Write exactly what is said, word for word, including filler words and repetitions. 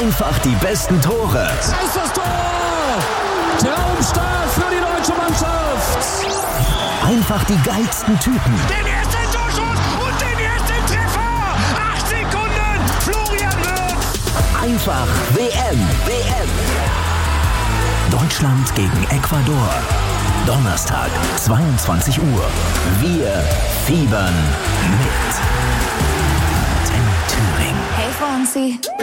Einfach die besten Tore. Das ist das Tor! Traumstart für die deutsche Mannschaft! Einfach die geilsten Typen. Den ersten Torschuss und den ersten Treffer! Acht Sekunden, Florian Wirtz! Einfach W M. W M. Deutschland gegen Ecuador. Donnerstag, zweiundzwanzig Uhr. Wir fiebern mit. Ten Thüringen. Hey Franzi.